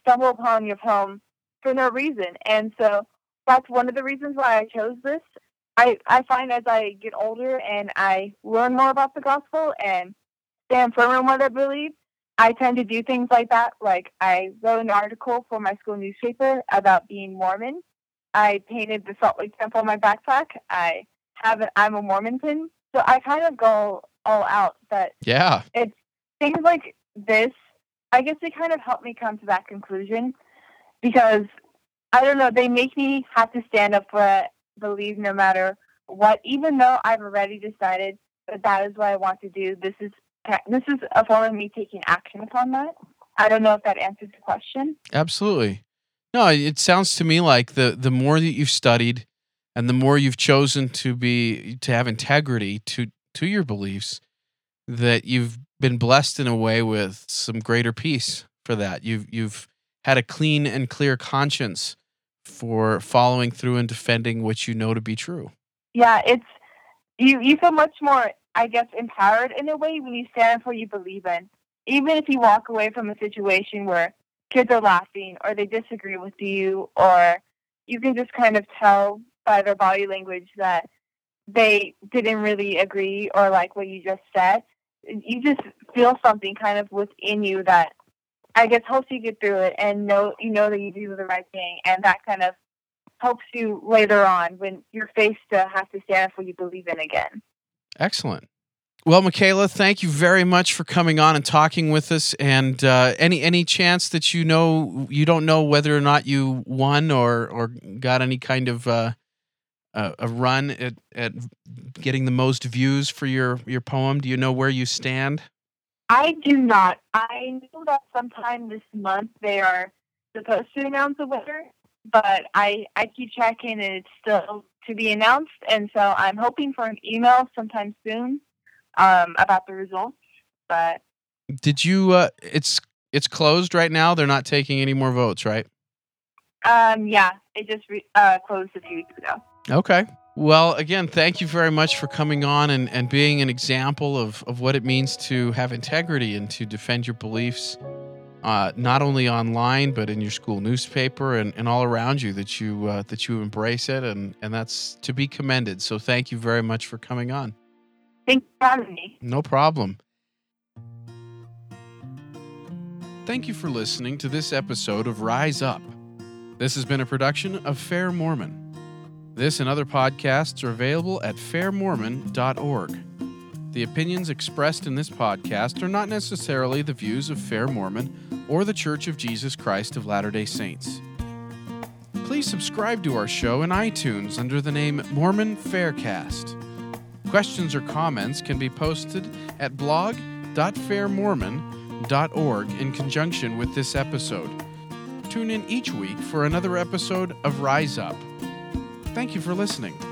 stumble upon your poem for no reason. And so that's one of the reasons why I chose this. I find as I get older and I learn more about the gospel and stand firm in what I believe, I tend to do things like that. Like I wrote an article for my school newspaper about being Mormon. I painted the Salt Lake Temple on my backpack. I'm a Mormon pin. So I kind of go all out. But Yeah. it's things like this, I guess they kind of help me come to that conclusion because, I don't know, they make me have to stand up for it, believe no matter what, even though I've already decided that is what I want to do. This is a form of me taking action upon that. I don't know if that answers the question. Absolutely. No, it sounds to me like the more that you've studied and the more you've chosen to have integrity to your beliefs, that you've been blessed in a way with some greater peace for that. You've had a clean and clear conscience for following through and defending what you know to be true. Yeah, it's you feel much more, I guess, empowered in a way when you stand for what you believe in. Even if you walk away from a situation where kids are laughing or they disagree with you, or you can just kind of tell by their body language that they didn't really agree or like what you just said. You just feel something kind of within you that I guess helps you get through it and know that you do the right thing, and that kind of helps you later on when you're faced to have to stand up for what you believe in again. Excellent. Well, Michaela, thank you very much for coming on and talking with us. And any chance that you don't know whether or not you won or got any kind of a run at getting the most views for your poem? Do you know where you stand? I do not. I know that sometime this month they are supposed to announce a winner, but I keep checking and it's still to be announced. And so I'm hoping for an email sometime soon about the results. But did you? It's closed right now. They're not taking any more votes, right? Yeah, it just closed a few weeks ago. Okay. Well, again, thank you very much for coming on and being an example of what it means to have integrity and to defend your beliefs, not only online, but in your school newspaper and all around you, that you embrace it. And that's to be commended. So thank you very much for coming on. Thanks for having me. No problem. Thank you for listening to this episode of Rise Up. This has been a production of Fair Mormon. This and other podcasts are available at fairmormon.org. The opinions expressed in this podcast are not necessarily the views of Fair Mormon or the Church of Jesus Christ of Latter-day Saints. Please subscribe to our show in iTunes under the name Mormon Faircast. Questions or comments can be posted at blog.fairmormon.org in conjunction with this episode. Tune in each week for another episode of Rise Up. Thank you for listening.